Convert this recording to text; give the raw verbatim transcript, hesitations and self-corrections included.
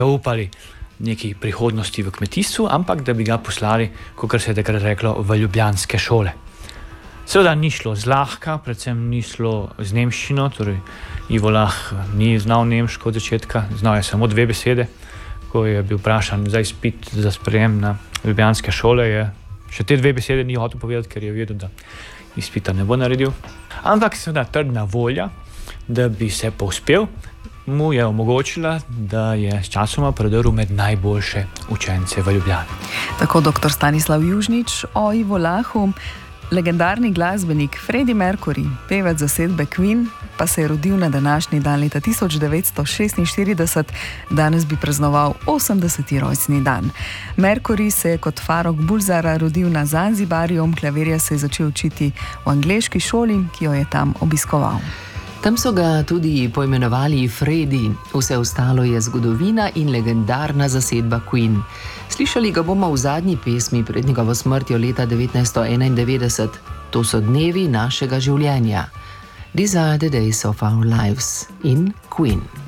upali neki prihodnosti v kmetijstvu, ampak da bi ga poslali, kot se je takrat reklo, v ljubljanske šole. Seveda ni šlo zlahka, predvsem ni šlo z nemščino, torej Ivo Lah ni znal nemško od začetka, znal je samo dve besede. Ko je bil vprašan za izpit za sprejem na ljubljanske šole, je še te dve besede ni hotel povedati, ker je vedel, da izpita ne bo naredil. Ampak seveda trdna volja, da bi se povzpel, mu je omogočila, da je s časoma prodrl med najboljše učence v Ljubljani. Tako doktor Stanislav Južnič o Ivu Lahu. Legendarni glasbenik Freddie Mercury, pevec zasedbe Queen, pa se je rodil na današnji dan leta tisoč devetsto šestinštirideset, danes bi praznoval osemdeseti rojstni dan. Mercury se je kot Farrokh Bulsara rodil na Zanzibarju, klavirja se je začel učiti v angleški šoli, ki jo je tam obiskoval. Tam so ga tudi poimenovali Freddie, vse ostalo je zgodovina in legendarna zasedba Queen. Slišali ga bomo v zadnji pesmi pred njegovo smrtjo leta devetnajststo enaindevetdeset. To so dnevi našega življenja. These are the days of our lives in Queen.